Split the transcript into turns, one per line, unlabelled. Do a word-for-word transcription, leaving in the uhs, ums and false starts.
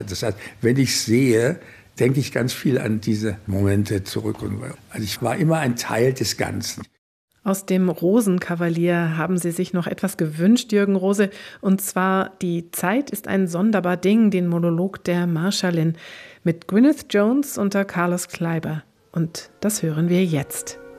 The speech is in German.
Das heißt, wenn ich sehe, denke ich ganz viel an diese Momente zurück. Und also ich war immer ein Teil des Ganzen.
Aus dem Rosenkavalier haben Sie sich noch etwas gewünscht, Jürgen Rose, und zwar Die Zeit ist ein sonderbar Ding, den Monolog der Marschallin mit Gwyneth Jones unter Carlos Kleiber. Und das hören wir jetzt.